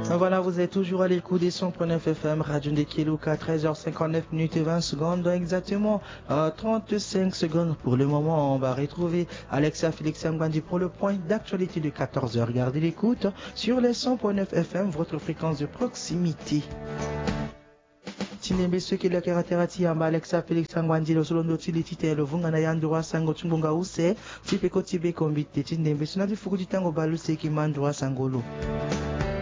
Voilà, vous êtes toujours à l'écoute des 100.9 FM, Radio Ndekeluka, 13h59 minutes et 20 secondes, exactement 35 secondes. Pour le moment, on va retrouver Alexa Félix Ngwandi pour le point d'actualité de 14h. Gardez l'écoute sur les 100.9 FM, votre fréquence de proximité. Tinembe soki la karaterati amba Alexa Felix Ngwandi lo solondo tilitite lo vunga na yandura sango tumbunga use tipeko tibe kombite tinembe sunadi fukuti tango balu seki mandura sangolo.